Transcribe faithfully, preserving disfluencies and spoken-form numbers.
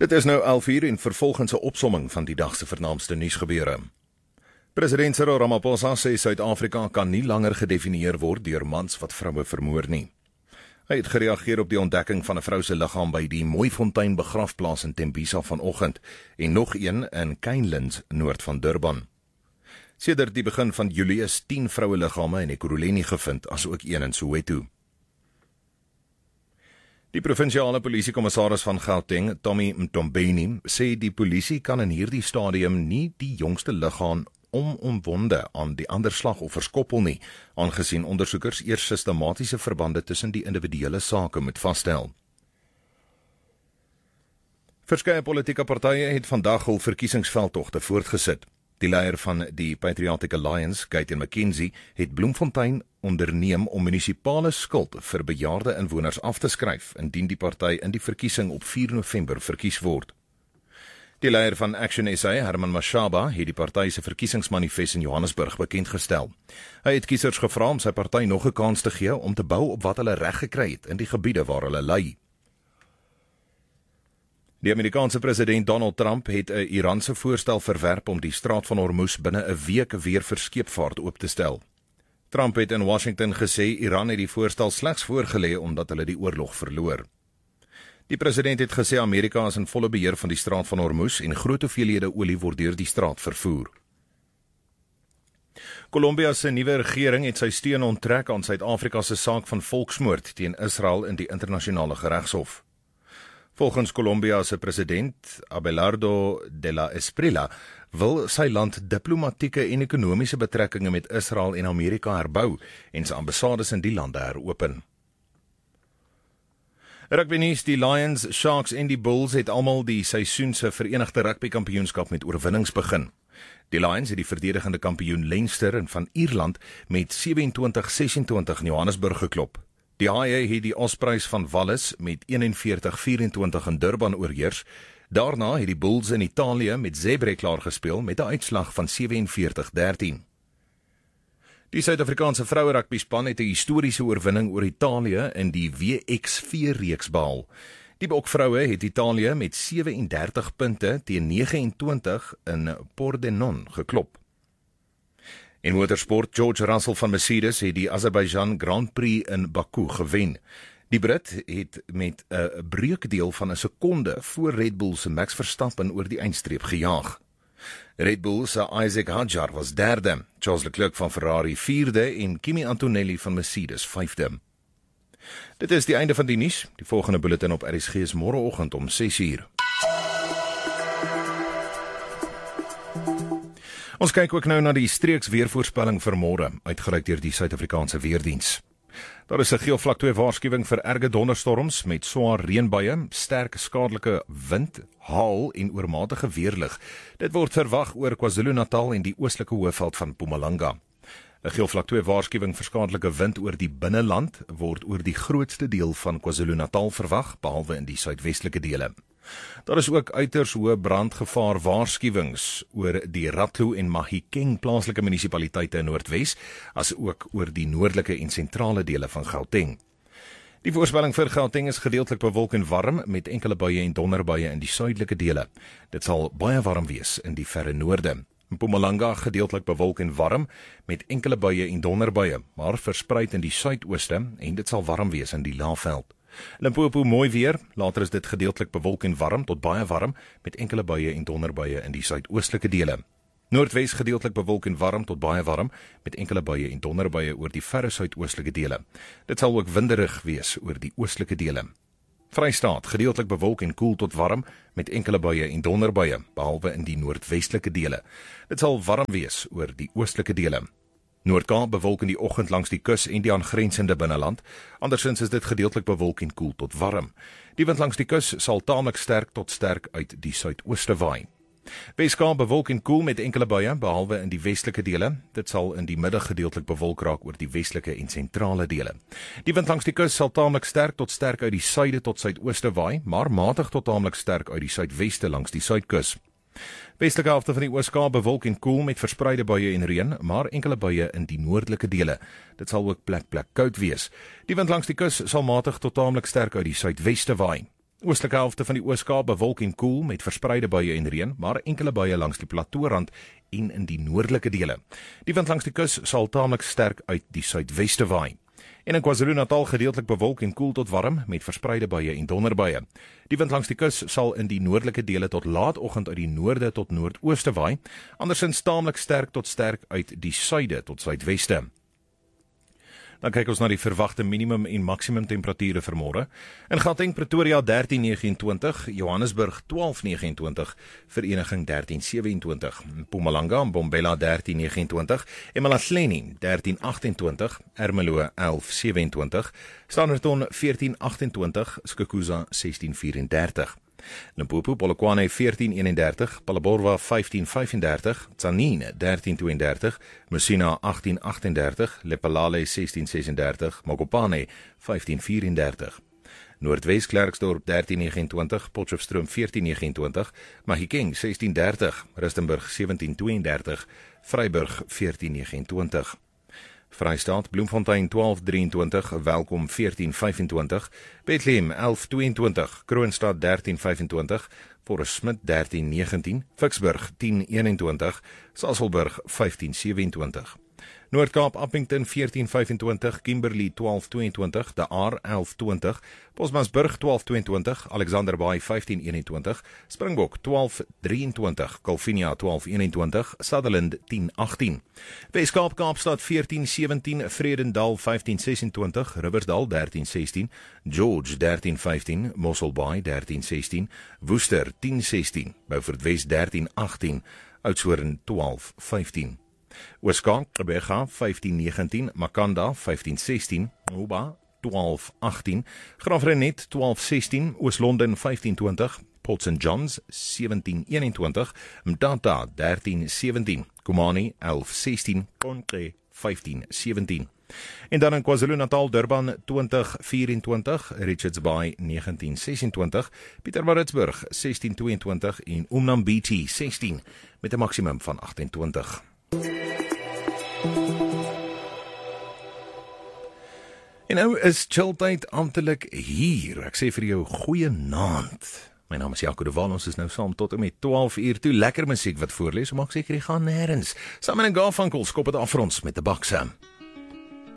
Dit is nou elf uur en vervolgens 'n opsomming van die dag se vernaamste nuusgebeure. President Cyril Ramaphosa sê Suid-Afrika kan nie langer gedefinieer word deur mans wat vroue vermoor nie. Hy het gereageer op die ontdekking van 'n vrou se liggaam by die Mooifontein begrafplaas in Tembisa vanoggend en nog een in Canelands noord van Durban. Sedert die begin van Julie is tien vroue liggame in Ekurhuleni gevind, asook een in Soweto. Die provinsiale polisiekommissaris van Gauteng, Tommy Mtombeni, sê die polisie kan in hierdie stadium nie die jongste liggaam onomwonde aan die ander slagoffers koppel nie, aangesien ondersoekers eers sistematiese verbande tussen die individuele sake moet vasstel. Verskeie politieke partye het vandag hul verkiesingsveldtogte voortgesit. Die leier van die Patriotic Alliance, Gayton McKenzie, het Bloemfontein onderneem om munisipale skuld vir bejaarde inwoners af te skryf, indien die party in die verkiesing op vier November verkies word. Die leier van Action S A, Herman Mashaba, het die party se verkiesingsmanifest in Johannesburg bekendgestel. Hy het kiesers gevra om sy party nog 'n kans te gee om te bou op wat hulle reg gekry het in die gebiede waar hulle lei. Die Amerikaanse president Donald Trump het 'n Iranse voorstel verwerp om die straat van Hormuz binne 'n week weer vir skeepvaart oop te stel. Trump het in Washington gesê Iran het die voorstel slegs voorgelê omdat hulle die oorlog verloor. Die president het gesê Amerika is in volle beheer van die straat van Hormuz en groot hoeveelhede olie word deur die straat vervoer. Kolumbia se nuwe regering het sy steun onttrek aan Suid-Afrika se saak van volksmoord teen Israel in die internasionale geregshof. Volgens Kolumbia se president, Abelardo de la Esprilla, wil sy land diplomatieke en ekonomiese betrekkinge met Israel en Amerika herbou en sy ambassades in die lande heropen. Rugbynuus, die Lions, Sharks en die Bulls het almal die seisoen se Verenigde Rugbykampioenskap met oorwinnings begin. Die Lions het die verdedigende kampioen Leinster van Ierland met sewe-en-twintig ses-en-twintig in Johannesburg geklop. Die Haie het die Ospreys van Wallis met een-en-veertig vyf-en-twintig in Durban oorheers. Daarna het die Bulls in Italië met Zebre klaar gespeel met 'n uitslag van sewe-en-veertig dertien. Die Suid-Afrikaanse vroue rugbyspan het 'n historiese oorwinning oor Italië in die W X vier-reeks behaal. Die bokvroue het Italië met sewe-en-dertig punte teen nege-en-twintig in Pordenone geklop. In motorsport, George Russell van Mercedes het die Azerbaijan Grand Prix in Baku gewen. Die Brit het met 'n breukdeel van 'n sekonde voor Red Bull se Max Verstappen oor die eindstreep gejaag. Red Bull se Isaac Hadjar was derde, Charles Leclerc van Ferrari vierde en Kimi Antonelli van Mercedes vyfde. Dit is die einde van die nuus. Die volgende bulletin op R S G is môreoggend om ses uur. Ons kyk ook nou na die streeks weervoorspelling vir môre, uitgereik deur die Suid-Afrikaanse Weerdiens. Daar is 'n geel vlak twee waarskuwing vir erge donderstorms met swaar reënbuie, sterk skadelike wind, haal en oormatige weerlig. Dit word verwag oor KwaZulu-Natal en die oostelike hoofveld van Mpumalanga. 'n Geel vlak twee waarskuwing vir skadelike wind oor die binneland word oor die grootste deel van KwaZulu-Natal verwag, behalwe in die suidwestelike dele. Daar is ook uiters hoë brandgevaar waarskuwings oor die Rathlo en Mahikeng plaaslike munisipaliteite in Noordwes, as ook oor die noordelike en sentrale dele van Gauteng. Die voorspelling vir Gauteng is gedeeltelik bewolk en warm, met enkele buie en donderbuie in die suidelike dele. Dit sal baie warm wees in die verre noorde. Mpumalanga gedeeltelik bewolk en warm, met enkele buie en donderbuie, maar verspreid in die suidooste en dit sal warm wees in die Laagveld. Limpopo mooi weer, later is dit gedeeltelik bewolk en warm tot baie warm, met enkele buie en donderbuie in die suidoostelike dele. Noordwes gedeeltelik bewolk en warm tot baie warm, met enkele buie en donderbuie oor die verre suidoostelike dele. Dit sal ook winderig wees oor die oostelike dele. Vrystaat gedeeltelik bewolk en koel tot warm, met enkele buie en donderbuie, behalwe in die noordwestelike dele. Dit sal warm wees oor die oostelike dele. Noord-Kaap bewolk in die oggend langs die kus en die aangrensende binneland. Andersins is dit gedeeltelik bewolk en koel tot warm. Die wind langs die kus sal taamlik sterk tot sterk uit die suidooste waai. Weskaap bewolk en koel met enkele buie, behalwe in die westelike dele. Dit sal in die middag gedeeltelik bewolk raak oor die westelike en sentrale dele. Die wind langs die kus sal taamlik sterk tot sterk uit die suide tot suidooste waai, maar matig tot taamlik sterk uit die suidweste langs die suidkus. Westelike helfte van die Oos-Kaap bewolk en koel met verspreide buie en reën, maar enkele buie in die noordelike dele. Dit sal ook plek plek koud wees. Die wind langs die kus sal matig tot taamlik sterk uit die suidweste waai. Oostelike helfte van die Oos-Kaap bewolk en koel met verspreide buie en reën, maar enkele buie langs die plateaurand en in die noordelike dele. Die wind langs die kus sal taamlik sterk uit die suidweste waai. En in KwaZulu-Natal gedeeltelik bewolk en koel tot warm met verspreide buie en donderbuie. Die wind langs die kus sal in die noordelike dele tot laatoggend uit die noorde tot noordooste waai, andersins taamlik sterk tot sterk uit die suide tot suidweste. Dan kyk ons na die verwagte minimum en maksimum temperature vir môre. In Gauteng, Pretoria dertien vyf nege, Johannesburg twaalf vyf nege, Vereniging dertien sewe nege, Mpumalanga en Bombela dertien vyf, eMalahleni dertien agt, Ermelo elf sewe nege, Standerton veertien agt, Skukuza sestien vyf. Limpopo, Polokwane veertien eenendertig, Phalaborwa vyftien vyfendertig, Tzaneen dertien tweeëndertig, Messina agtien agtendertig, Lephalale sestien sesendertig, Mokopane vyftien vierendertig. Noordwes Klerksdorp dertien negenentwintig, Potchefstroom veertien negenentwintig, Mahikeng sestien dertig, Rustenburg sewentien tweeëndertig, Vryburg veertien negenentwintig. Vrystaat, Bloemfontein twaalf drieëntwintig, Welkom veertien vyfentwintig, Bethlehem elf tweeëntwintig, Kroonstad dertien vyfentwintig, Forest Smith dertien negentien, Vicksburg tien eenentwintig, Sasolburg vyftien sewentwintig. Noord-Kaap, Appington veertien vyfentwintig, Kimberley twaalf tweeëntwintig, De Aar elf twintig, Bosmansburg twaalf tweeëntwintig, Alexanderbaai vyftien eenentwintig, Springbok twaalf drieëntwintig, Kalvinia twaalf eenentwintig, Sutherland tien agttien. Wes-Kaap, Kaapstad veertien sewentien, Vredendal vyftien sesentwintig, Riversdal dertien sestien, George dertien vyftien, Mosselbaai dertien sestien, Worcester tien sestien, Beaufort Wes dertien agttien, Oudtshoorn twaalf vyftien. Oos-Kaap, Gqeberha vyftien negentien, Makanda vyftien sestien, Oba twaalf agttien, Graafrenet twaalf sestien, Oos-London vyftien twintig, Port Saint John's sewentien eenentwintig, Mthatha dertien sewentien, Komani elf sestien, Konke vyftien sewentien. En dan in KwaZulu-Natal, Durban twintig vyfentwintig, Richards Bay negentien sesentwintig, Pietermaritzburg sestien tweeëntwintig en Umnambiti sestien met 'n maksimum van agtentwintig. En nou is chilltyd amptelik hier. Ek sê vir jou goeie naand. My naam is Jaco de Waal, ons is nou saam tot en met twaalf uur toe. Lekker musiek wat voorlees, maak seker jy gaan nêrens. Saam met 'n Garfunkel skop dit af vir ons met 'n bakse.